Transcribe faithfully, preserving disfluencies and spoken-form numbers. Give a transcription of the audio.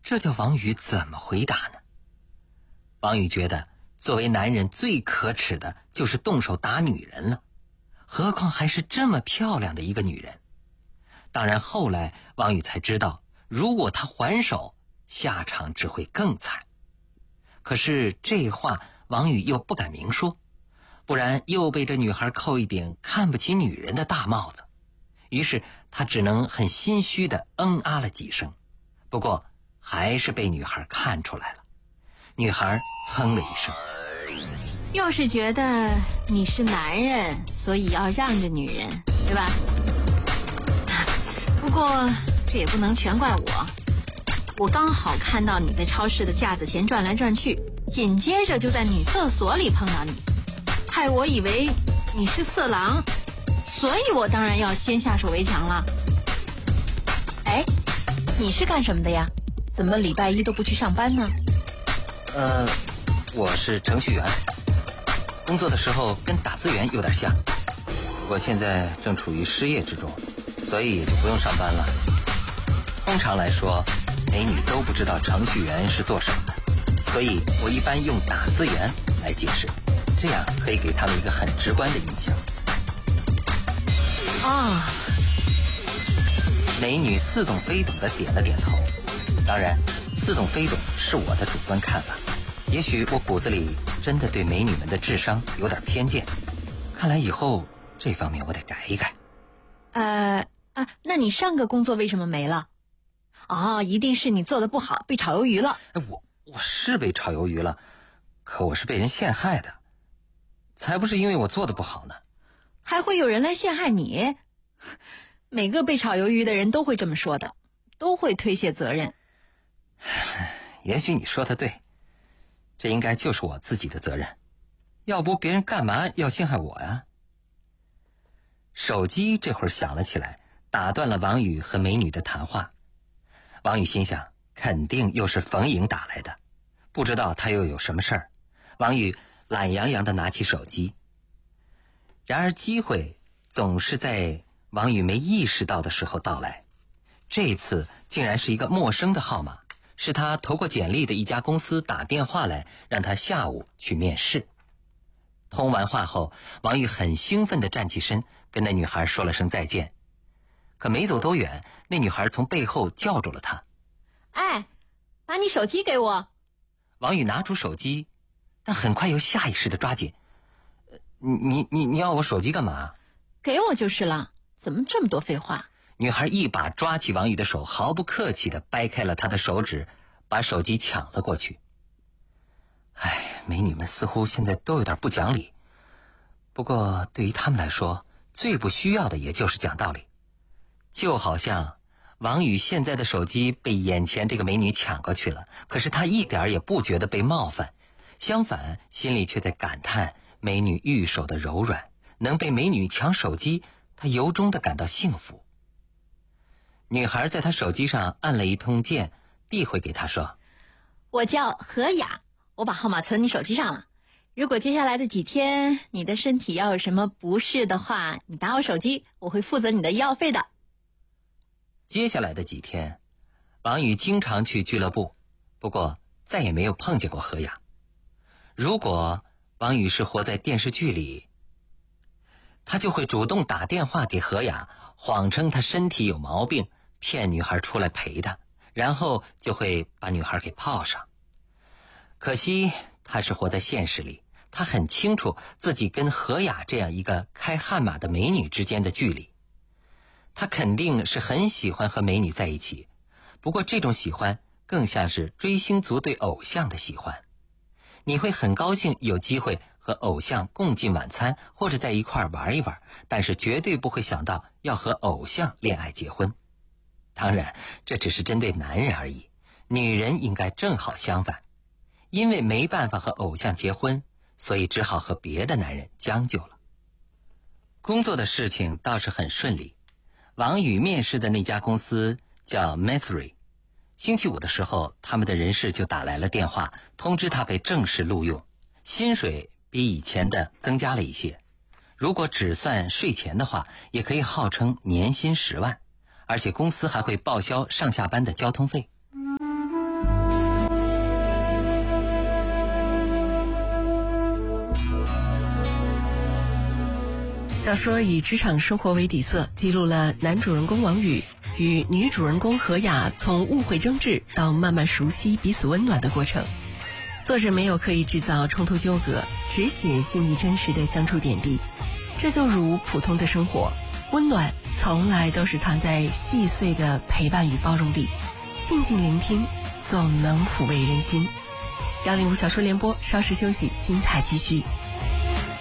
这叫王宇怎么回答呢？王宇觉得作为男人最可耻的就是动手打女人了，何况还是这么漂亮的一个女人。当然后来王宇才知道，如果他还手，下场只会更惨。可是这话王宇又不敢明说，不然又被这女孩扣一顶看不起女人的大帽子。于是他只能很心虚地嗯啊了几声，不过还是被女孩看出来了。女孩哼了一声， 又是觉得你是男人，所以要让着女人，对吧？不过这也不能全怪我，我刚好看到你在超市的架子前转来转去，紧接着就在女厕所里碰到你，害我以为你是色狼，所以我当然要先下手为强了。哎，你是干什么的呀？怎么礼拜一都不去上班呢？ 呃，我是程序员，工作的时候跟打字员有点像。我现在正处于失业之中，所以也就不用上班了。通常来说，美女都不知道程序员是做什么的，所以我一般用打字员来解释，这样可以给他们一个很直观的印象。 啊， 美女似懂非懂地点了点头。当然，似懂非懂是我的主观看法，也许我骨子里真的对美女们的智商有点偏见，看来以后这方面我得改一改。 呃啊，那你上个工作为什么没了？哦，一定是你做的不好，被炒鱿鱼了。 我我是被炒鱿鱼了，可我是被人陷害的，才不是因为我做的不好呢。 还会有人来陷害你？每个被炒鱿鱼的人都会这么说的，都会推卸责任。 也许你说的对，这应该就是我自己的责任，要不别人干嘛要陷害我呀？手机这会儿响了起来，打断了王宇和美女的谈话。王宇心想，肯定又是冯颖打来的，不知道他又有什么事儿。王宇懒洋洋地拿起手机。然而机会总是在王宇没意识到的时候到来，这次竟然是一个陌生的号码，是他投过简历的一家公司打电话来，让他下午去面试。通完话后，王宇很兴奋地站起身，跟那女孩说了声再见。可没走多远，那女孩从背后叫住了他。 哎，把你手机给我。 王宇拿出手机，但很快又下意识地抓紧。你你你你要我手机干嘛？ 给我就是了，怎么这么多废话？ 女孩一把抓起王宇的手，毫不客气地掰开了他的手指，把手机抢了过去。唉，美女们似乎现在都有点不讲理，不过对于他们来说，最不需要的也就是讲道理。就好像王宇现在的手机被眼前这个美女抢过去了，可是他一点也不觉得被冒犯，相反心里却在感叹美女玉手的柔软，能被美女抢手机，他由衷地感到幸福。女孩在他手机上按了一通键，递回给他说， 我叫何雅，我把号码存你手机上了，如果接下来的几天你的身体要有什么不适的话，你打我手机，我会负责你的医药费的。 接下来的几天，王宇经常去俱乐部，不过再也没有碰见过何雅。如果王宇是活在电视剧里，他就会主动打电话给何雅，谎称他身体有毛病，骗女孩出来陪他，然后就会把女孩给泡上。可惜他是活在现实里，他很清楚自己跟何雅这样一个开悍马的美女之间的距离。他肯定是很喜欢和美女在一起，不过这种喜欢更像是追星族对偶像的喜欢。你会很高兴有机会和偶像共进晚餐，或者在一块玩一玩，但是绝对不会想到要和偶像恋爱结婚。当然，这只是针对男人而已，女人应该正好相反。因为没办法和偶像结婚，所以只好和别的男人将就了。工作的事情倒是很顺利。王宇面试的那家公司叫 Methry， 星期五的时候，他们的人事就打来了电话，通知他被正式录用，薪水比以前的增加了一些，如果只算税前的话，也可以号称年薪十万，而且公司还会报销上下班的交通费。 小说以职场生活为底色，记录了男主人公王宇与女主人公何雅从误会争执到慢慢熟悉彼此温暖的过程。作者没有刻意制造冲突纠葛，只写细腻真实的相处点滴。这就如普通的生活，温暖从来都是藏在细碎的陪伴与包容里，静静聆听，总能抚慰人心。幺零五小说联播，稍事休息，精彩继续。